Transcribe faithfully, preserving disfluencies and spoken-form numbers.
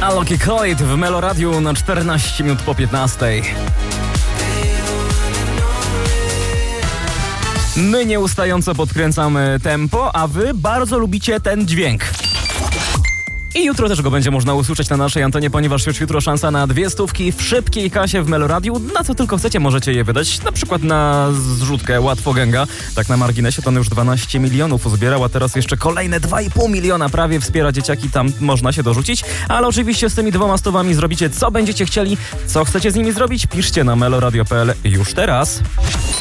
Alok Coit w Melo Radiu na czternaście minut po piętnastej. My nieustająco podkręcamy tempo, a wy bardzo lubicie ten dźwięk. I jutro też go będzie można usłyszeć na naszej antenie, ponieważ już jutro szansa na dwie stówki w szybkiej kasie w Melo Radiu. Na co tylko chcecie, możecie je wydać. Na przykład na zrzutkę Łatwo Gęga. Tak na marginesie to on już dwanaście milionów uzbierał, a teraz jeszcze kolejne dwa i pół miliona prawie wspiera dzieciaki. Tam można się dorzucić. Ale oczywiście z tymi dwoma stówami zrobicie co będziecie chcieli. Co chcecie z nimi zrobić? Piszcie na meloradio kropka p l już teraz.